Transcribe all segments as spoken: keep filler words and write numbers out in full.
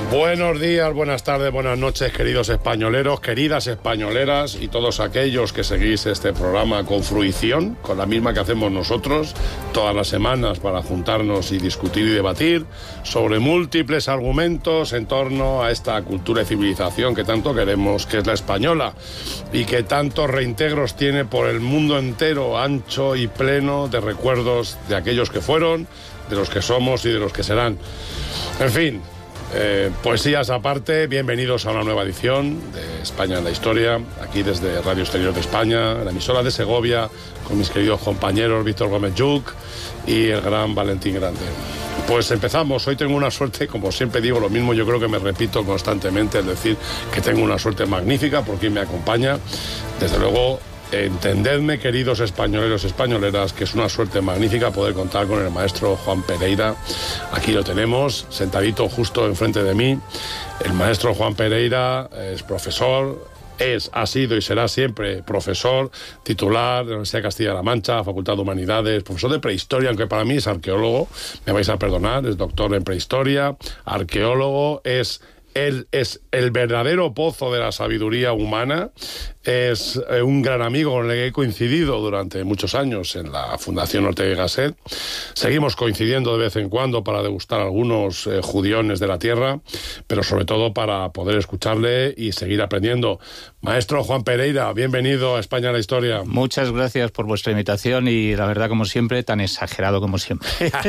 Buenos días, buenas tardes, buenas noches, queridos españoleros, queridas españoleras y todos aquellos que seguís este programa con fruición, con la misma que hacemos nosotros todas las semanas para juntarnos y discutir y debatir sobre múltiples argumentos en torno a esta cultura y civilización que tanto queremos, que es la española, y que tantos reintegros tiene por el mundo entero, ancho y pleno de recuerdos de aquellos que fueron, de los que somos y de los que serán. En fin... Eh, poesías aparte, bienvenidos a una nueva edición de España en la Historia, aquí desde Radio Exterior de España, la emisora de Segovia, con mis queridos compañeros Víctor Gómez Lluc y el gran Valentín Grande. Pues empezamos. Hoy tengo una suerte, como siempre digo lo mismo, yo creo que me repito constantemente, es decir, que tengo una suerte magnífica por quien me acompaña. Desde luego, entendedme, queridos españoleros y españoleras, que es una suerte magnífica poder contar con el maestro Juan Pereira. Aquí lo tenemos, sentadito justo enfrente de mí. El maestro Juan Pereira es profesor, es, ha sido y será siempre profesor titular de la Universidad de Castilla-La Mancha, Facultad de Humanidades, profesor de prehistoria, aunque para mí es arqueólogo, me vais a perdonar, es doctor en prehistoria, arqueólogo, es... Él es el verdadero pozo de la sabiduría humana, es eh, un gran amigo con el que he coincidido durante muchos años en la Fundación Ortega y Gasset. Seguimos coincidiendo de vez en cuando para degustar algunos eh, judiones de la tierra, pero sobre todo para poder escucharle y seguir aprendiendo. Maestro Juan Pereira, bienvenido a España en la Historia. Muchas gracias por vuestra invitación y la verdad, como siempre, tan exagerado como siempre.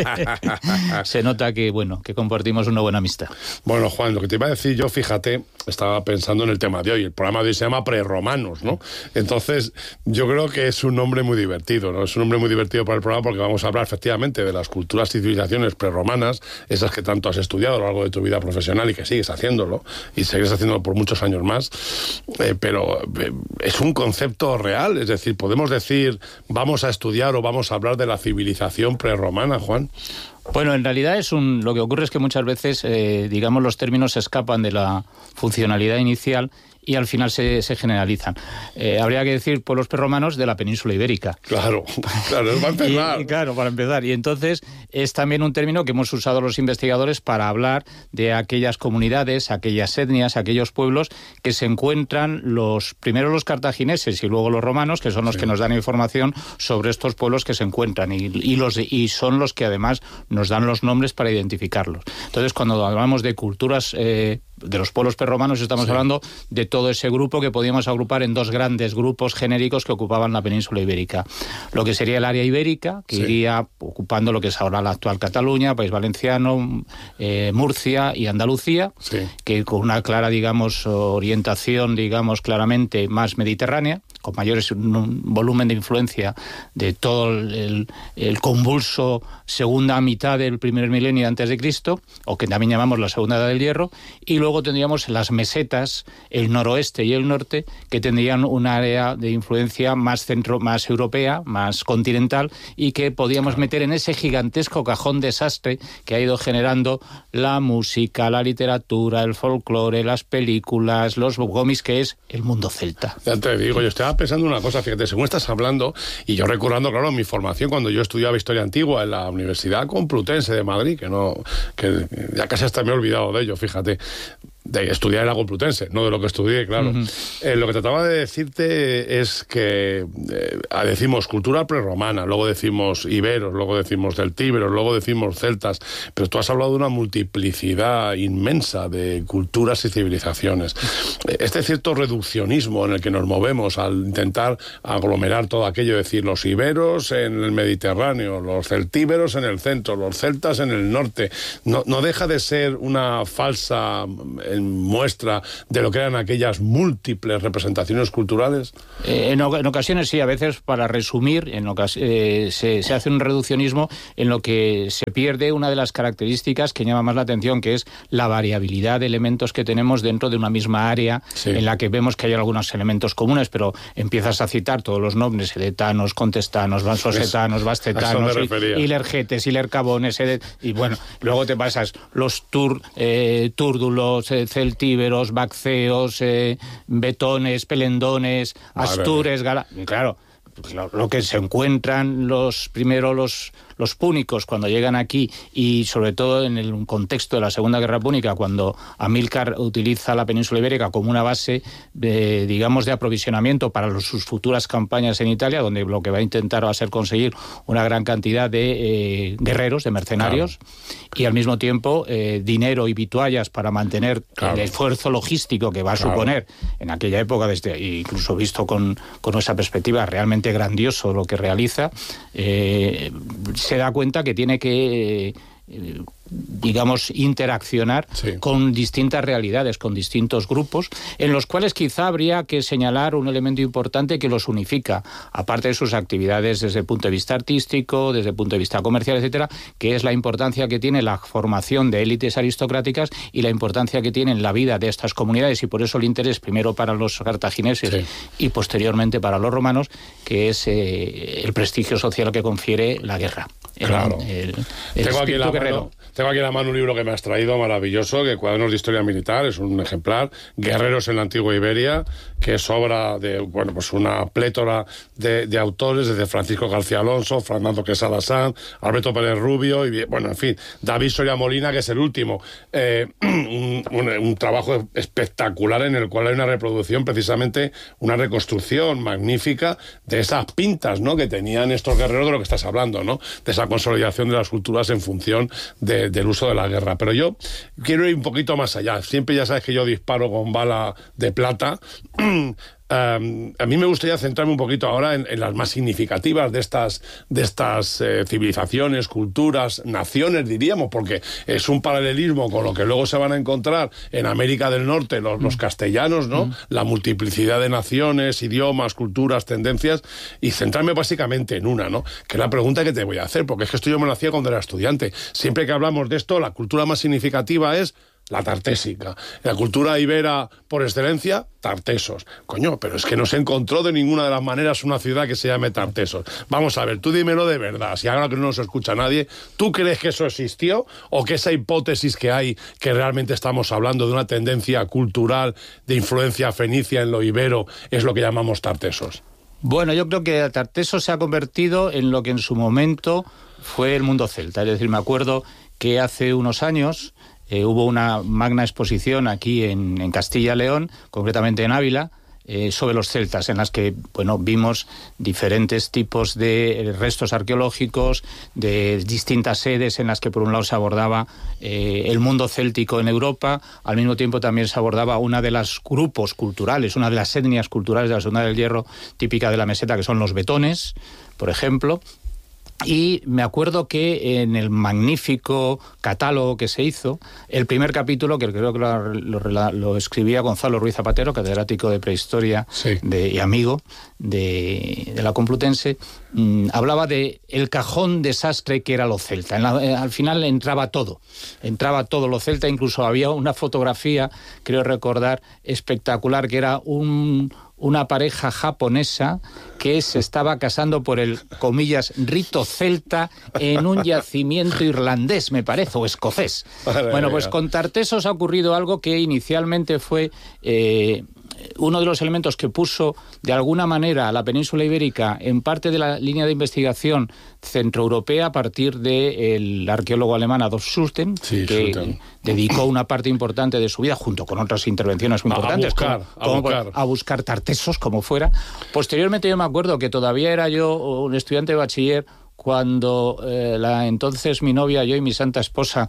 Se nota que, bueno, que compartimos una buena amistad. Bueno, Juan, lo que te iba a decir yo, fíjate, estaba pensando en el tema de hoy. El programa de hoy se llama Prerromanos, ¿no? Entonces, yo creo que es un nombre muy divertido, ¿no? Es un nombre muy divertido para el programa porque vamos a hablar efectivamente de las culturas y civilizaciones prerromanas, esas que tanto has estudiado a lo largo de tu vida profesional y que sigues haciéndolo, y seguirás haciéndolo por muchos años más, eh, pero eh, es un concepto real, es decir, podemos decir, vamos a estudiar o vamos a hablar de la civilización prerromana, Juan. Bueno, en realidad es un, lo que ocurre es que muchas veces, eh, digamos, los términos se escapan de la funcionalidad inicial y al final se, se generalizan. Eh, habría que decir pueblos prerromanos de la península ibérica. Claro, claro, va a empezar. y, y claro, para empezar. Y entonces es también un término que hemos usado los investigadores para hablar de aquellas comunidades, aquellas etnias, aquellos pueblos que se encuentran, los primero los cartagineses y luego los romanos, que son los sí. que nos dan información sobre estos pueblos que se encuentran y, y, los, y son los que además nos dan los nombres para identificarlos. Entonces, cuando hablamos de culturas... Eh, de los pueblos prerromanos estamos sí. hablando de todo ese grupo que podíamos agrupar en dos grandes grupos genéricos que ocupaban la península ibérica. Lo que sería el área ibérica, que sí. iría ocupando lo que es ahora la actual Cataluña, País Valenciano, eh, Murcia y Andalucía, sí. que con una clara, digamos, orientación, digamos, claramente más mediterránea, con mayores un volumen de influencia de todo el, el, el convulso segunda mitad del primer milenio antes de Cristo, o que también llamamos la segunda edad del hierro, y luego tendríamos las mesetas, el noroeste y el norte, que tendrían un área de influencia más centro, más europea, más continental, y que podíamos claro. meter en ese gigantesco cajón desastre que ha ido generando la música, la literatura, el folclore, las películas, los cómics, que es el mundo celta. Ya te digo, yo estaba pensando una cosa, fíjate, según estás hablando, y yo recordando, claro, mi formación cuando yo estudiaba Historia Antigua en la Universidad Complutense de Madrid, que no, que ya casi hasta me he olvidado de ello, fíjate, de estudiar en la Complutense, no de lo que estudié, claro. Uh-huh. Eh, lo que trataba de decirte es que eh, decimos cultura prerromana, luego decimos iberos, luego decimos celtíberos, luego decimos celtas, pero tú has hablado de una multiplicidad inmensa de culturas y civilizaciones. Este cierto reduccionismo en el que nos movemos al intentar aglomerar todo aquello, decir los iberos en el Mediterráneo, los celtíberos en el centro, los celtas en el norte, no, no deja de ser una falsa muestra de lo que eran aquellas múltiples representaciones culturales? Eh, en, en ocasiones sí, a veces para resumir, en ocas eh, se, se hace un reduccionismo en lo que se pierde una de las características que llama más la atención, que es la variabilidad de elementos que tenemos dentro de una misma área, sí. en la que vemos que hay algunos elementos comunes, pero empiezas a citar todos los nombres, edetanos, contestanos, vansosetanos, bascetanos, ilergetes, ilercabones, y bueno, luego te pasas los tur, eh, túrdulos, eh, celtíberos, bacceos, eh, betones, pelendones, astures, gala... Claro, lo, lo que se encuentran los primero los, los púnicos cuando llegan aquí, y sobre todo en el contexto de la Segunda Guerra Púnica, cuando Amílcar utiliza la península ibérica como una base de, digamos, de aprovisionamiento para los, sus futuras campañas en Italia, donde lo que va a intentar va a ser conseguir una gran cantidad de eh, guerreros, de mercenarios, claro. y al mismo tiempo eh, dinero y vituallas para mantener claro. el esfuerzo logístico que va a claro. suponer en aquella época, desde incluso visto con, con esa perspectiva, realmente grandioso lo que realiza, eh, se da cuenta que tiene que... Eh, digamos, interaccionar sí. con distintas realidades, con distintos grupos, en los cuales quizá habría que señalar un elemento importante que los unifica, aparte de sus actividades desde el punto de vista artístico, desde el punto de vista comercial, etcétera, que es la importancia que tiene la formación de élites aristocráticas y la importancia que tiene en la vida de estas comunidades, y por eso el interés primero para los cartagineses sí. y posteriormente para los romanos, que es eh, el prestigio social que confiere la guerra. Claro. El, el tengo, aquí la mano, tengo aquí en la mano un libro que me has traído maravilloso, que Cuadernos de Historia Militar, es un ejemplar, Guerreros en la Antigua Iberia, que es obra de, bueno, pues una plétora de, de autores, desde Francisco García Alonso, Fernando Quesada Sanz, Alberto Pérez Rubio, y bueno, en fin, David Soria Molina, que es el último. Eh, un, un, un trabajo espectacular en el cual hay una reproducción, precisamente una reconstrucción magnífica de esas pintas, ¿no?, que tenían estos guerreros, de lo que estás hablando, ¿no?, de esa consolidación de las culturas en función de, del uso de la guerra. Pero yo quiero ir un poquito más allá. Siempre ya sabes que yo disparo con bala de plata. Um, a mí me gustaría centrarme un poquito ahora en, en las más significativas de estas, de estas eh, civilizaciones, culturas, naciones, diríamos, porque es un paralelismo con lo que luego se van a encontrar en América del Norte, los, los castellanos, ¿no? Mm. La multiplicidad de naciones, idiomas, culturas, tendencias, y centrarme básicamente en una, ¿no?, que es la pregunta que te voy a hacer, porque es que esto yo me lo hacía cuando era estudiante. Siempre que hablamos de esto, la cultura más significativa es la tartésica. La cultura ibera por excelencia, tartesos. Coño, pero es que no se encontró de ninguna de las maneras una ciudad que se llame Tartesos. Vamos a ver, tú dímelo de verdad, si ahora que no nos escucha nadie, ¿tú crees que eso existió o que esa hipótesis que hay, que realmente estamos hablando de una tendencia cultural de influencia fenicia en lo ibero, es lo que llamamos tartesos? Bueno, yo creo que Tartesos se ha convertido en lo que en su momento fue el mundo celta. Es decir, me acuerdo que hace unos años Eh, hubo una magna exposición aquí en, en Castilla-León, concretamente en Ávila, eh, sobre los celtas, en las que, bueno, vimos diferentes tipos de restos arqueológicos, de distintas sedes en las que por un lado se abordaba eh, el mundo céltico en Europa, al mismo tiempo también se abordaba una de los grupos culturales, una de las etnias culturales de la Segunda del Hierro, típica de la meseta, que son los betones, por ejemplo. Y me acuerdo que en el magnífico catálogo que se hizo, el primer capítulo, que creo que lo, lo, lo escribía Gonzalo Ruiz Zapatero, catedrático de prehistoria sí. de, y amigo de, de la Complutense, mmm, hablaba de el cajón desastre que era lo celta. En la, eh, al final entraba todo, entraba todo lo celta, incluso había una fotografía, creo recordar, espectacular, que era un... una pareja japonesa que se estaba casando por el, comillas, rito celta en un yacimiento irlandés, me parece, o escocés. Bueno, pues con Tartesos ha ocurrido algo que inicialmente fue eh, uno de los elementos que puso de alguna manera a la península ibérica en parte de la línea de investigación centroeuropea a partir del arqueólogo alemán Adolf Schulten, sí, que Schulten. dedicó una parte importante de su vida, junto con otras intervenciones muy importantes, a buscar, como, a, como, buscar. a buscar Tartesos, como fuera. Posteriormente yo me acuerdo que todavía era yo un estudiante de bachiller cuando eh, la entonces mi novia, yo y mi santa esposa,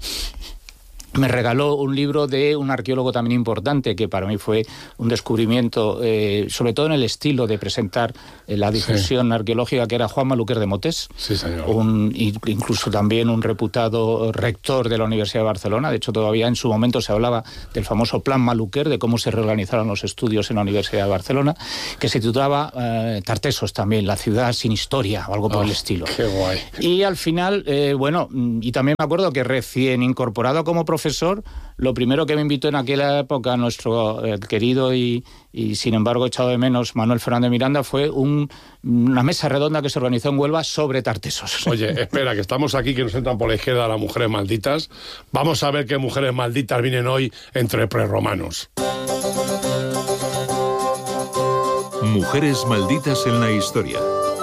me regaló un libro de un arqueólogo también importante, que para mí fue un descubrimiento, eh, sobre todo en el estilo de presentar eh, la difusión sí. arqueológica, que era Juan Maluquer de Motés, sí, señor. Un, incluso también un reputado rector de la Universidad de Barcelona. De hecho, todavía en su momento se hablaba del famoso Plan Maluquer, de cómo se reorganizaron los estudios en la Universidad de Barcelona, que se titulaba eh, Tartesos también, la ciudad sin historia, o algo por oh, el estilo. Qué guay. Y al final, eh, bueno, y también me acuerdo que recién incorporado como profesor, profesor, lo primero que me invitó en aquella época nuestro eh, querido y, y sin embargo echado de menos Manuel Fernández Miranda fue un, una mesa redonda que se organizó en Huelva sobre Tartesos. Oye, espera, que estamos aquí, que nos entran por la izquierda las mujeres malditas. Vamos a ver qué mujeres malditas vienen hoy entre prerromanos. Mujeres malditas en la historia.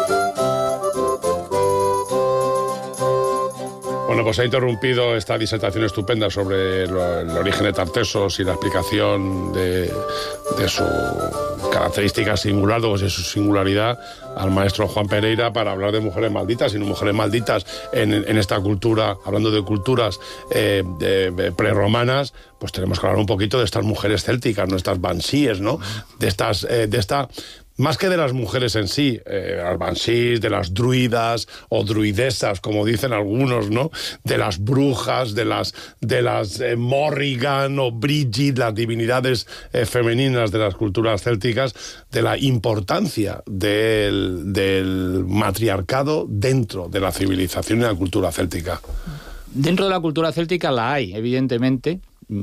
Bueno, pues ha interrumpido esta disertación estupenda sobre lo, el origen de Tartessos y la explicación de, de su característica singular, o de su singularidad, al maestro Juan Pereira, para hablar de mujeres malditas. Y no mujeres malditas en, en esta cultura, hablando de culturas eh, de, de prerromanas, pues tenemos que hablar un poquito de estas mujeres célticas, ¿no? Estas bansíes, ¿no? De estas, eh, de esta... Más que de las mujeres en sí, eh, las bansís, de las druidas o druidesas, como dicen algunos, ¿no? De las brujas, de las, de las eh, Morrigan o Brigid, las divinidades eh, femeninas de las culturas célticas, de la importancia del, del matriarcado dentro de la civilización y la cultura céltica. Dentro de la cultura céltica la hay, evidentemente.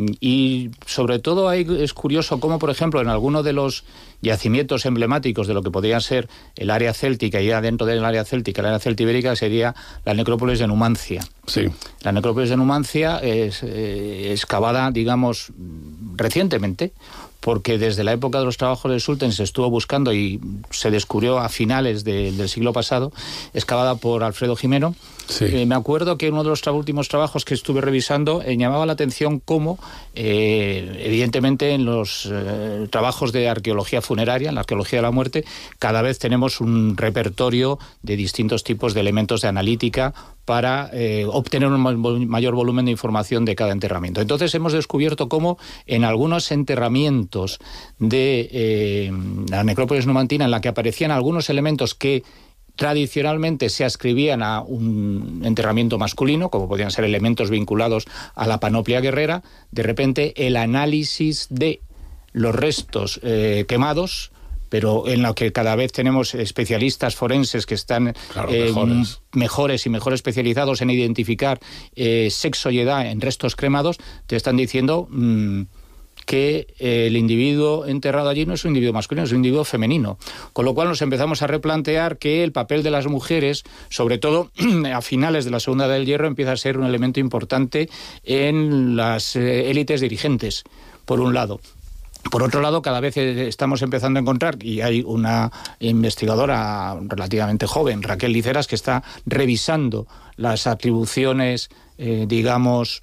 Y sobre todo hay, es curioso cómo, por ejemplo, en algunos de los yacimientos emblemáticos de lo que podría ser el área céltica, y ya dentro del área céltica, el área celtibérica, sería la necrópolis de Numancia. Sí. La necrópolis de Numancia es eh, excavada, digamos, recientemente, porque desde la época de los trabajos de Sulten se estuvo buscando y se descubrió a finales de, del siglo pasado, excavada por Alfredo Jimeno. Sí. Eh, me acuerdo que uno de los tra- últimos trabajos que estuve revisando eh, llamaba la atención cómo, eh, evidentemente, en los eh, trabajos de arqueología funeraria, en la arqueología de la muerte, cada vez tenemos un repertorio de distintos tipos de elementos de analítica para eh, obtener un ma- mayor volumen de información de cada enterramiento. Entonces hemos descubierto cómo en algunos enterramientos de eh, la necrópolis numantina, en la que aparecían algunos elementos que tradicionalmente se ascribían a un enterramiento masculino, como podían ser elementos vinculados a la panoplia guerrera, de repente el análisis de los restos eh, quemados, pero en lo que cada vez tenemos especialistas forenses que están claro, eh, mejores. mejores y mejor especializados en identificar eh, sexo y edad en restos cremados, te están diciendo mmm, que eh, el individuo enterrado allí no es un individuo masculino, es un individuo femenino. Con lo cual nos empezamos a replantear que el papel de las mujeres, sobre todo a finales de la Segunda Edad del Hierro, empieza a ser un elemento importante en las eh, élites dirigentes, por un lado. Por otro lado, cada vez estamos empezando a encontrar, y hay una investigadora relativamente joven, Raquel Liceras, que está revisando las atribuciones, eh, digamos,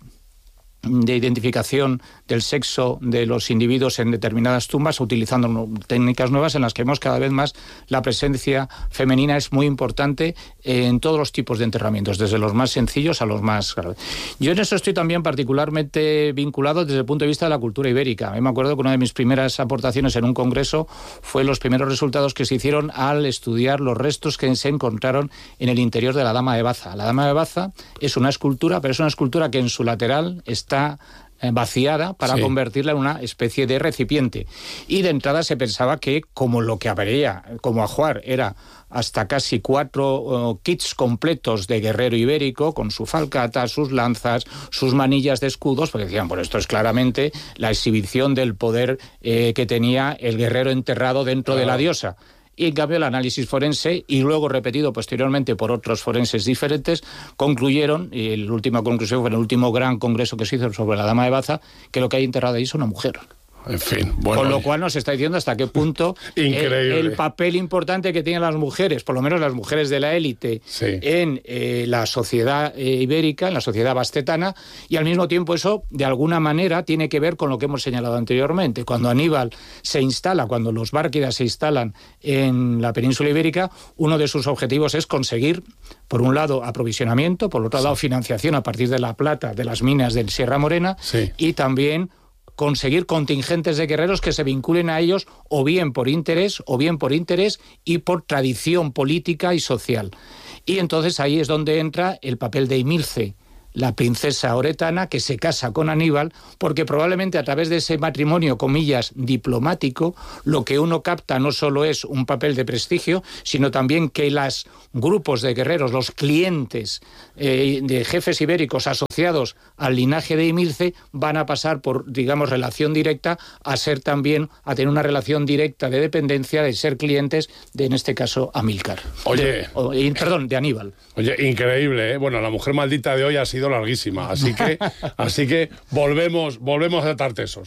de identificación del sexo de los individuos en determinadas tumbas, utilizando técnicas nuevas en las que vemos cada vez más la presencia femenina es muy importante en todos los tipos de enterramientos, desde los más sencillos a los más graves. Yo en eso estoy también particularmente vinculado desde el punto de vista de la cultura ibérica. A mí me acuerdo que una de mis primeras aportaciones en un congreso fue los primeros resultados que se hicieron al estudiar los restos que se encontraron en el interior de la Dama de Baza. La Dama de Baza es una escultura, pero es una escultura que en su lateral está está vaciada para sí. convertirla en una especie de recipiente. Y de entrada se pensaba que, como lo que habría como ajuar era hasta casi cuatro uh, kits completos de guerrero ibérico, con su falcata, sus lanzas, sus manillas de escudos, porque decían, bueno, esto es claramente la exhibición del poder eh, que tenía el guerrero enterrado dentro claro. de la diosa. Y en cambio el análisis forense, y luego repetido posteriormente por otros forenses diferentes, concluyeron, y la última conclusión fue en el último gran congreso que se hizo sobre la Dama de Baza, que lo que hay enterrado ahí es una mujer. En fin, bueno. Con lo cual nos está diciendo hasta qué punto el, el papel importante que tienen las mujeres, por lo menos las mujeres de la élite, sí. en eh, la sociedad eh, ibérica, en la sociedad bastetana, y al mismo tiempo eso, de alguna manera, tiene que ver con lo que hemos señalado anteriormente. Cuando Aníbal se instala, cuando los bárquidas se instalan en la península ibérica, uno de sus objetivos es conseguir, por un lado, aprovisionamiento, por otro sí. lado, financiación a partir de la plata de las minas de Sierra Morena, sí. y también conseguir contingentes de guerreros que se vinculen a ellos o bien por interés, o bien por interés y por tradición política y social. Y entonces ahí es donde entra el papel de Emilce, la princesa oretana, que se casa con Aníbal, porque probablemente a través de ese matrimonio, comillas, diplomático, lo que uno capta no solo es un papel de prestigio, sino también que los grupos de guerreros, los clientes eh, de jefes ibéricos asociados al linaje de Emilce, van a pasar por, digamos, relación directa a ser también, a tener una relación directa de dependencia, de ser clientes de, en este caso, Amílcar. Oye... De, o, perdón, de Aníbal. Oye, increíble, ¿eh? Bueno, la mujer maldita de hoy ha sido larguísima, así que, así que volvemos, volvemos a Tartessos.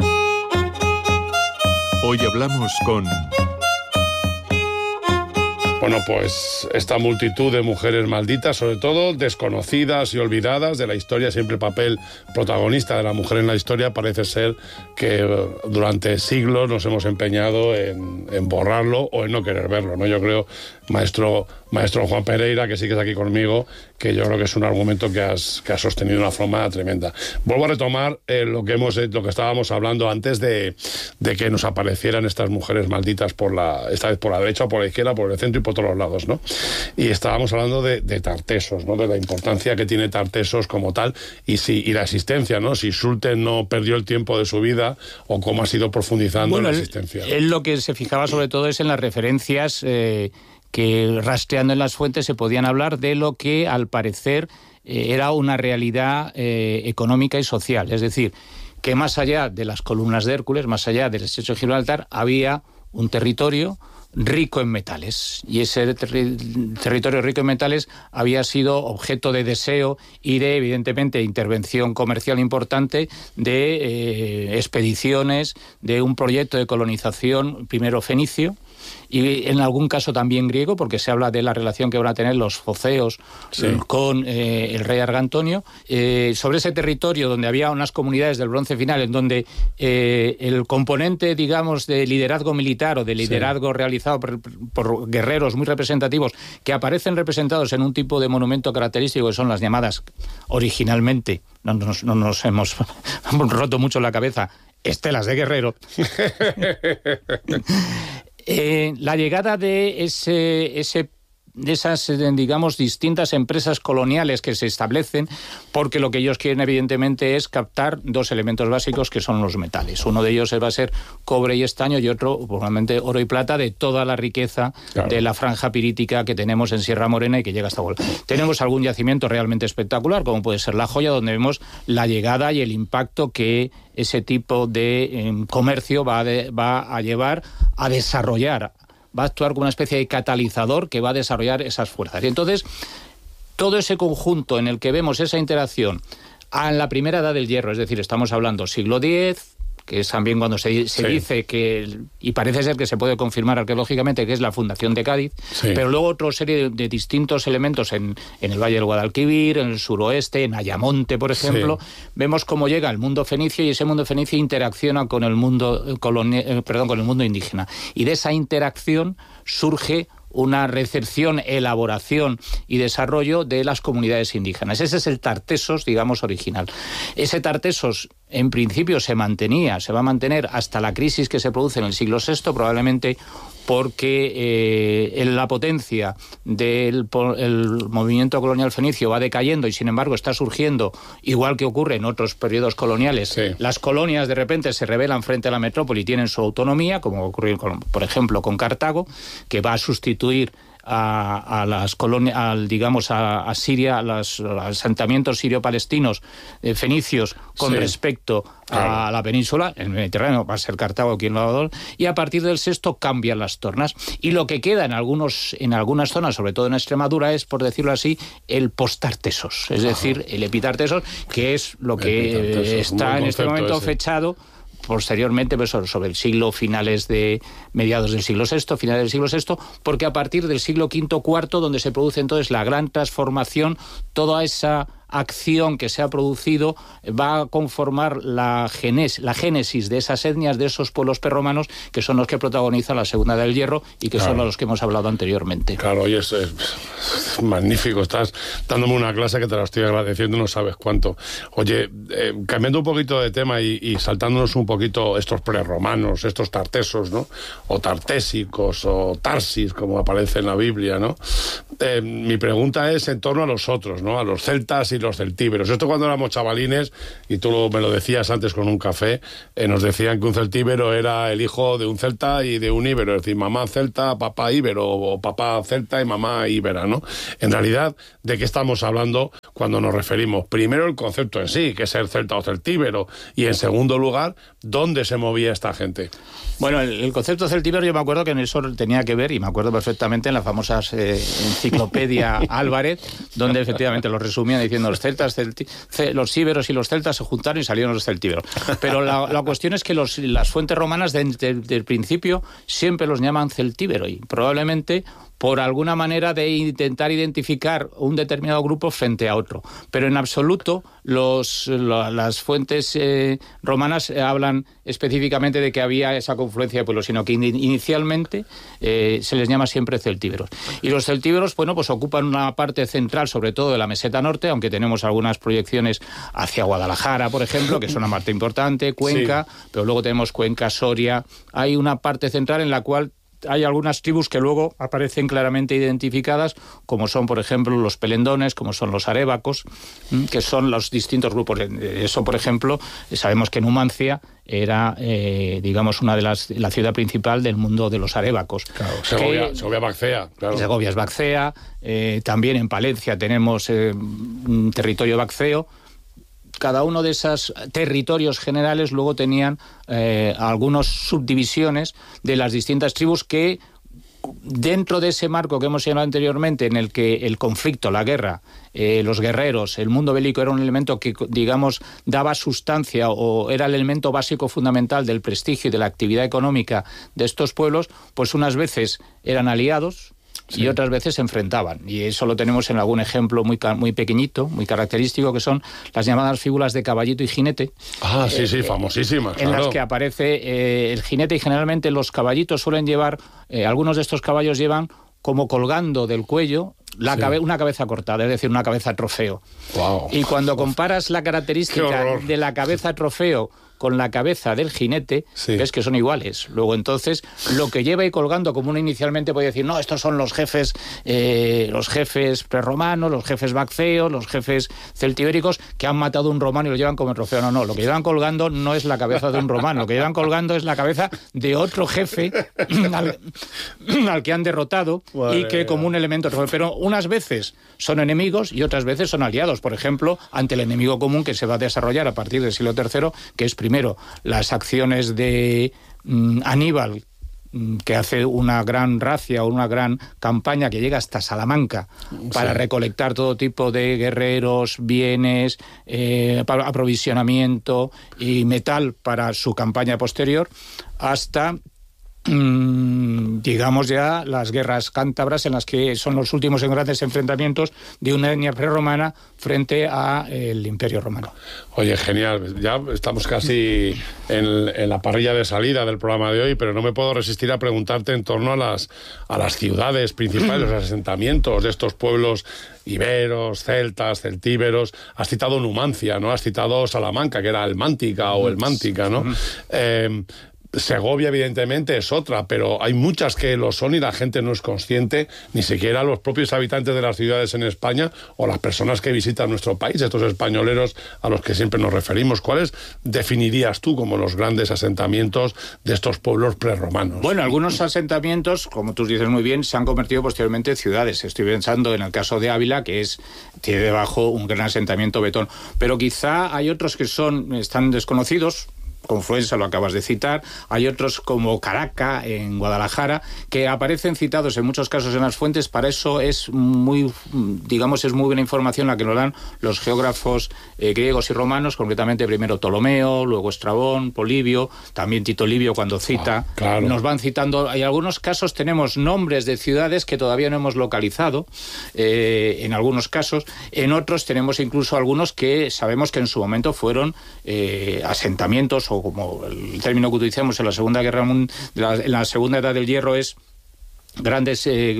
Hoy hablamos con Bueno, pues esta multitud de mujeres malditas, sobre todo desconocidas y olvidadas de la historia, siempre el papel protagonista de la mujer en la historia, parece ser que durante siglos nos hemos empeñado en, en borrarlo o en no querer verlo, ¿no? Yo creo, maestro, maestro Juan Pereira, que sigues aquí conmigo, que yo creo que es un argumento que has, que has sostenido de una forma tremenda. Vuelvo a retomar eh, lo que hemos, lo que estábamos hablando antes de, de que nos aparecieran estas mujeres malditas por la, esta vez por la derecha, por la izquierda, por el centro y por todos los lados, ¿no? Y estábamos hablando de, de Tartessos, ¿no? De la importancia que tiene Tartessos como tal y si y la existencia, ¿no? Si Schulte no perdió el tiempo de su vida o cómo ha sido profundizando bueno, en la existencia. Él, él lo que se fijaba sobre todo es en las referencias eh, que rastreando en las fuentes se podían hablar de lo que al parecer eh, era una realidad eh, económica y social, es decir, que más allá de las columnas de Hércules, más allá del estrecho de Gibraltar, había un territorio rico en metales, y ese ter- territorio rico en metales había sido objeto de deseo y de, evidentemente, intervención comercial importante de eh, expediciones, de un proyecto de colonización, primero fenicio, y en algún caso también griego, porque se habla de la relación que van a tener los foceos sí. con eh, el rey Argantonio, eh, sobre ese territorio donde había unas comunidades del bronce final, en donde eh, el componente, digamos, de liderazgo militar o de liderazgo sí. realizado por, por guerreros muy representativos, que aparecen representados en un tipo de monumento característico, que son las llamadas, originalmente, no, no, no nos hemos roto mucho la cabeza, estelas de guerrero. Eh, la llegada de ese, ese de esas, digamos, distintas empresas coloniales que se establecen, porque lo que ellos quieren, evidentemente, es captar dos elementos básicos que son los metales. Uno de ellos va a ser cobre y estaño y otro, probablemente, oro y plata, de toda la riqueza claro. de la franja pirítica que tenemos en Sierra Morena y que llega hasta Huelva. Tenemos algún yacimiento realmente espectacular, como puede ser La Joya, donde vemos la llegada y el impacto que ese tipo de eh, comercio va, de, va a llevar a desarrollar, va a actuar como una especie de catalizador que va a desarrollar esas fuerzas. Y entonces, todo ese conjunto en el que vemos esa interacción en la primera edad del hierro, es decir, estamos hablando siglo diez, que es también cuando se, se sí. dice que, y parece ser que se puede confirmar arqueológicamente, que es la fundación de Cádiz, sí. pero luego otra serie de, de distintos elementos en, en el Valle del Guadalquivir, en el suroeste, en Ayamonte, por ejemplo, sí. vemos cómo llega el mundo fenicio y ese mundo fenicio interacciona con el mundo, coloni- perdón, con el mundo indígena. Y de esa interacción surge una recepción, elaboración y desarrollo de las comunidades indígenas. Ese es el Tartessos, digamos, original. Ese Tartessos, en principio, se mantenía, se va a mantener hasta la crisis que se produce en el siglo sexto, probablemente porque eh, en la potencia del el movimiento colonial fenicio va decayendo y, sin embargo, está surgiendo, igual que ocurre en otros periodos coloniales, sí. las colonias de repente se rebelan frente a la metrópoli y tienen su autonomía, como ocurrió, con, por ejemplo, con Cartago, que va a sustituir a, a las colonias, al, digamos, a, a Siria, a los asentamientos sirio-palestinos eh, fenicios con sí. respecto claro. a la península, el Mediterráneo va a ser Cartago quien lo va a dar, y a partir del sexto cambian las tornas. Y lo que queda en algunos en algunas zonas, sobre todo en Extremadura, es, por decirlo así, el post-Tartessos, es Ajá. decir, el epitartessos, que es lo que eh, está en este momento ese. fechado posteriormente, pues, sobre el siglo finales de mediados del siglo sexto, finales del siglo sexto, porque a partir del siglo quinto, cuarto, donde se produce entonces la gran transformación, toda esa acción que se ha producido va a conformar la, genes, la génesis de esas etnias, de esos pueblos prerromanos, que son los que protagonizan la Segunda del Hierro y que claro. son los que hemos hablado anteriormente. Claro, oye, es, es magnífico, estás dándome una clase que te la estoy agradeciendo, no sabes cuánto. Oye, eh, cambiando un poquito de tema y, y saltándonos un poquito estos prerromanos, estos tartesos, ¿no? O tartésicos, o tarsis, como aparece en la Biblia, ¿no? Eh, mi pregunta es en torno a los otros, ¿no? A los celtas y los celtíberos. Esto cuando éramos chavalines, y tú lo, me lo decías antes con un café, eh, nos decían que un celtíbero era el hijo de un celta y de un íbero, es decir, mamá celta, papá íbero, o papá celta y mamá íbera, ¿no? En realidad, ¿de qué estamos hablando cuando nos referimos? Primero, el concepto en sí, que es ser celta o celtíbero, y en segundo lugar, ¿dónde se movía esta gente? Bueno, el, el concepto celtíbero, yo me acuerdo que en eso tenía que ver, y me acuerdo perfectamente, en la famosa eh, enciclopedia Álvarez, donde efectivamente lo resumían diciendo los celtas, celti, ce, los íberos y los celtas se juntaron y salieron los celtíberos. Pero la, la cuestión es que los, las fuentes romanas desde el principio siempre los llaman celtíbero, y probablemente por alguna manera de intentar identificar un determinado grupo frente a otro. Pero en absoluto los, lo, las fuentes eh, romanas hablan específicamente de que había esa confluencia de pueblos, sino que in, inicialmente eh, se les llama siempre celtíberos. Y los celtíberos, bueno, pues ocupan una parte central, sobre todo de la meseta norte, aunque tenemos algunas proyecciones hacia Guadalajara, por ejemplo, que es una parte importante, Cuenca, sí. Pero luego tenemos Cuenca, Soria. Hay una parte central en la cual hay algunas tribus que luego aparecen claramente identificadas, como son, por ejemplo, los pelendones, como son los arébacos, que son los distintos grupos. Eso, por ejemplo, sabemos que Numancia era, eh, digamos, una de las la ciudad principal del mundo de los arébacos. Claro, Segovia, que, Segovia Baxea. Claro. Segovia es Baxea. Eh, también en Palencia tenemos eh, un territorio baxeo. Cada uno de esos territorios generales luego tenían eh, algunas subdivisiones de las distintas tribus que, dentro de ese marco que hemos señalado anteriormente, en el que el conflicto, la guerra, eh, los guerreros, el mundo bélico era un elemento que, digamos, daba sustancia o era el elemento básico fundamental del prestigio y de la actividad económica de estos pueblos, pues unas veces eran aliados, sí, y otras veces se enfrentaban. Y eso lo tenemos en algún ejemplo muy, muy pequeñito, muy característico, que son las llamadas figuras de caballito y jinete. Ah, sí, eh, sí, famosísimas. En claro. las que aparece eh, el jinete, y generalmente los caballitos suelen llevar, eh, algunos de estos caballos llevan como colgando del cuello la sí. cabe, una cabeza cortada, es decir, una cabeza trofeo. Wow. Y cuando comparas la característica de la cabeza trofeo con la cabeza del jinete, sí. ves que son iguales. Luego, entonces, lo que lleva ahí colgando, como uno inicialmente puede decir, no, estos son los jefes eh, los jefes prerromanos, los jefes baxeos, los jefes celtibéricos, que han matado a un romano y lo llevan como trofeo. No, no, lo que llevan colgando no es la cabeza de un romano, lo que llevan colgando es la cabeza de otro jefe al, al que han derrotado, vale, y que como un elemento trofeo. Pero unas veces son enemigos y otras veces son aliados. Por ejemplo, ante el enemigo común que se va a desarrollar a partir del siglo tercero, que es primero las acciones de mm, Aníbal, mm, que hace una gran racia o una gran campaña que llega hasta Salamanca para sí. recolectar todo tipo de guerreros, bienes, eh, para aprovisionamiento y metal para su campaña posterior, hasta digamos ya las guerras cántabras, en las que son los últimos grandes enfrentamientos de una etnia prerromana frente al Imperio Romano. Oye, genial, ya estamos casi en, en la parrilla de salida del programa de hoy, pero no me puedo resistir a preguntarte en torno a las, a las ciudades principales, los asentamientos de estos pueblos iberos, celtas, celtíberos. Has citado Numancia, ¿no? Has citado Salamanca, que era el Mántica o el Mántica, ¿no? Uh-huh. eh, Segovia, evidentemente, es otra, pero hay muchas que lo son y la gente no es consciente, ni siquiera los propios habitantes de las ciudades en España o las personas que visitan nuestro país, estos españoleros a los que siempre nos referimos. ¿Cuáles definirías tú como los grandes asentamientos de estos pueblos prerromanos? Bueno, algunos asentamientos, como tú dices muy bien, se han convertido posteriormente en ciudades. Estoy pensando en el caso de Ávila, que es tiene debajo un gran asentamiento betón, pero quizá hay otros que son están desconocidos. Confluencia, lo acabas de citar, hay otros como Caraca en Guadalajara que aparecen citados en muchos casos en las fuentes. Para eso es muy, digamos, es muy buena información la que nos dan los geógrafos eh, griegos y romanos, concretamente primero Ptolomeo, luego Estrabón, Polibio, también Tito Livio cuando cita, ah, claro. nos van citando. En algunos casos tenemos nombres de ciudades que todavía no hemos localizado, eh, en algunos casos, en otros tenemos incluso algunos que sabemos que en su momento fueron eh, asentamientos, o como el término que utilizamos en la Segunda Guerra Mundial, en la Segunda Edad del Hierro, es grandes eh,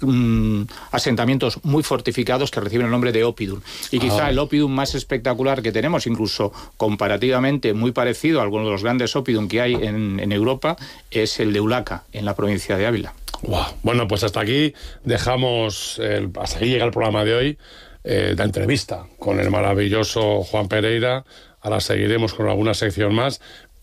mm, asentamientos muy fortificados que reciben el nombre de oppidum. Y quizá ah. el oppidum más espectacular que tenemos, incluso comparativamente muy parecido a algunos de los grandes oppidum que hay en, en Europa, es el de Ulaca, en la provincia de Ávila. Wow. Bueno, pues hasta aquí dejamos, el, hasta aquí llega el programa de hoy, eh, la entrevista con el maravilloso Juan Pereira. Ahora seguiremos con alguna sección más,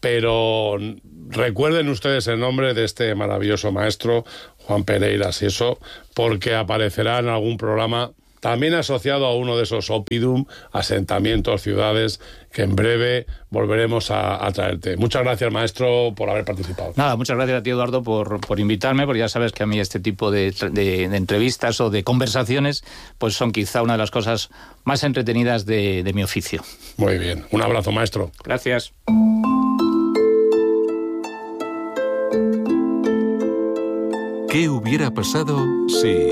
pero recuerden ustedes el nombre de este maravilloso maestro, Juan Pereira Sieso, porque aparecerá en algún programa también asociado a uno de esos oppidum, asentamientos, ciudades, que en breve volveremos a, a traerte. Muchas gracias, maestro, por haber participado. Nada, muchas gracias a ti, Eduardo, por, por invitarme, porque ya sabes que a mí este tipo de, de, de entrevistas o de conversaciones pues son quizá una de las cosas más entretenidas de, de mi oficio. Muy bien. Un abrazo, maestro. Gracias. ¿Qué hubiera pasado si...?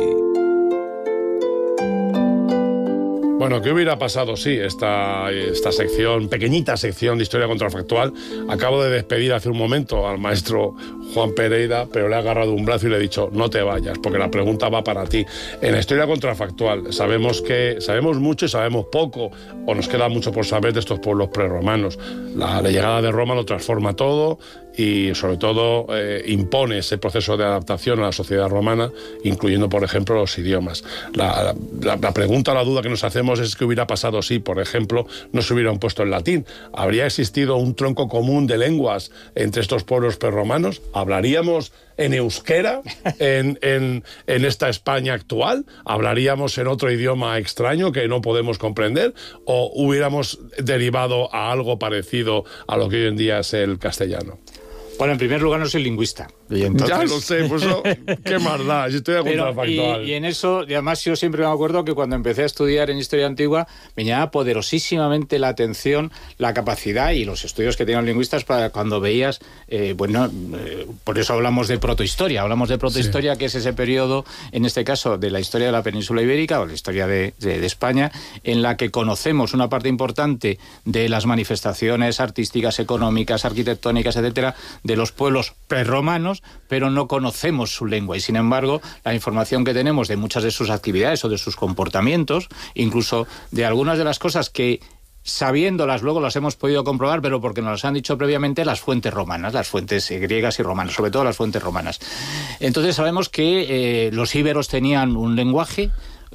Bueno, ¿qué hubiera pasado si esta, esta sección, pequeñita sección de historia contrafactual? Acabo de despedir hace un momento al maestro Juan Pereira, pero le he agarrado un brazo y le he dicho, no te vayas, porque la pregunta va para ti. En la historia contrafactual sabemos que sabemos mucho y sabemos poco, o nos queda mucho por saber de estos pueblos prerromanos. La, la llegada de Roma lo transforma todo y sobre todo eh, impone ese proceso de adaptación a la sociedad romana, incluyendo, por ejemplo, los idiomas. La, la, la pregunta, la duda que nos hacemos es qué hubiera pasado si, por ejemplo, no se hubieran puesto el latín. ¿Habría existido un tronco común de lenguas entre estos pueblos prerromanos? ¿Hablaríamos en euskera en, en, en esta España actual? ¿Hablaríamos en otro idioma extraño que no podemos comprender? ¿O hubiéramos derivado a algo parecido a lo que hoy en día es el castellano? Bueno, en primer lugar no soy lingüista. Y entonces... Ya lo sé, pues eso, qué más da, yo estoy de contrafactual. Y, y en eso, y además yo siempre me acuerdo que cuando empecé a estudiar en Historia Antigua, me llamaba poderosísimamente la atención la capacidad y los estudios que tenían los lingüistas para cuando veías, eh, bueno, eh, por eso hablamos de protohistoria, hablamos de protohistoria, sí, que es ese periodo, en este caso, de la historia de la península ibérica o la historia de, de, de España, en la que conocemos una parte importante de las manifestaciones artísticas, económicas, arquitectónicas, etcétera, de los pueblos prerromanos, pero no conocemos su lengua y sin embargo la información que tenemos de muchas de sus actividades o de sus comportamientos, incluso de algunas de las cosas que sabiéndolas luego las hemos podido comprobar, pero porque nos las han dicho previamente las fuentes romanas, las fuentes griegas y romanas, sobre todo las fuentes romanas. Entonces sabemos que eh, los íberos tenían un lenguaje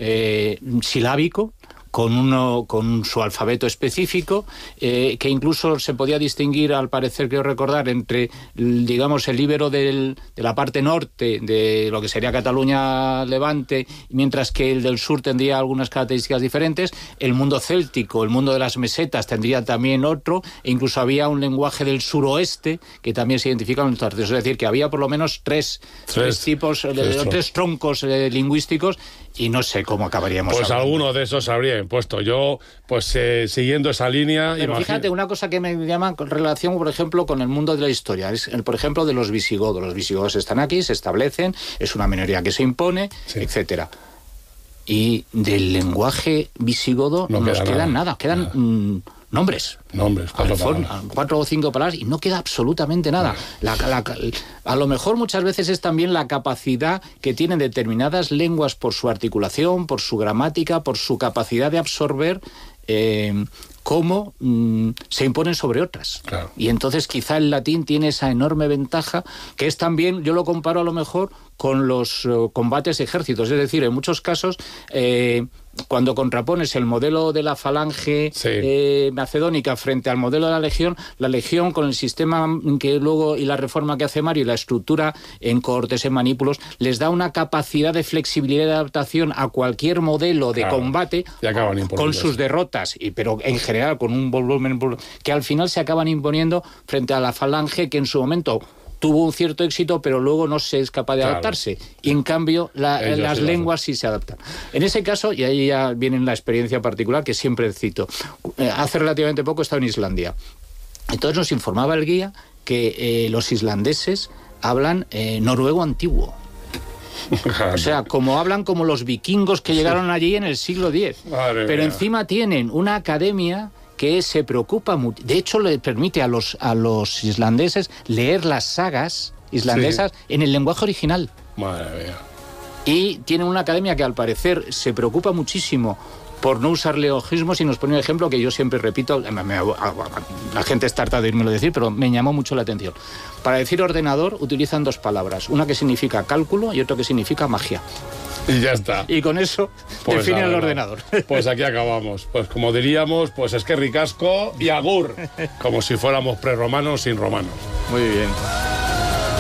eh, silábico, con, uno, con su alfabeto específico, eh, que incluso se podía distinguir, al parecer, creo recordar, entre, digamos, el íbero del, de la parte norte, de lo que sería Cataluña-Levante, mientras que el del sur tendría algunas características diferentes. El mundo céltico, el mundo de las mesetas, tendría también otro, e incluso había un lenguaje del suroeste que también se identifica con los tartesos. Es decir, que había por lo menos tres, tres, tres tipos, tres, eh, tres troncos eh, lingüísticos, y no sé cómo acabaríamos. Pues hablando. Alguno de esos habría impuesto. Yo, pues eh, siguiendo esa línea... Pero imagino... fíjate, una cosa que me llama con relación, por ejemplo, con el mundo de la historia, es, el, por ejemplo, de los visigodos. Los visigodos están aquí, se establecen, es una minoría que se impone, sí, etcétera. Y del lenguaje visigodo no nos queda quedan nada, nada. quedan... Nada. Mmm, Nombres. Nombres, cuatro, palabras. cuatro o cinco palabras y no queda absolutamente nada. La, la, a lo mejor muchas veces es también la capacidad que tienen determinadas lenguas por su articulación, por su gramática, por su capacidad de absorber eh, cómo mmm, se imponen sobre otras. Claro. Y entonces quizá el latín tiene esa enorme ventaja que es también, yo lo comparo a lo mejor con los uh, combates de ejércitos. Es decir, en muchos casos... Eh, cuando contrapones el modelo de la falange sí. eh, macedónica frente al modelo de la legión, la legión con el sistema que luego y la reforma que hace Mario y la estructura en cohortes, en manípulos, les da una capacidad de flexibilidad y de adaptación a cualquier modelo de claro. combate con sus derrotas, y pero en general con un volumen que al final se acaban imponiendo frente a la falange que en su momento tuvo un cierto éxito, pero luego no se es capaz de claro. adaptarse. Y en cambio, la, las sí lenguas sí se adaptan. En ese caso, y ahí ya viene la experiencia particular que siempre cito, eh, hace relativamente poco he estado en Islandia. Entonces nos informaba el guía que eh, los islandeses hablan eh, noruego antiguo. O sea, como hablan como los vikingos que llegaron allí en el siglo diez. Madre pero mía. Encima tienen una academia que se preocupa mucho. De hecho, le permite a los, a los islandeses leer las sagas islandesas sí. en el lenguaje original. Madre mía. Y tienen una academia que, al parecer, se preocupa muchísimo por no usar leogismos, y nos pone un ejemplo que yo siempre repito, me, me, la gente está harta de irmelo decir, pero me llamó mucho la atención. Para decir ordenador utilizan dos palabras, una que significa cálculo y otra que significa magia. Y ya está. Y con eso pues definen el ordenador. Pues aquí acabamos. Pues como diríamos, pues es que ricasco y agur. Como si fuéramos prerromanos sin romanos. Muy bien.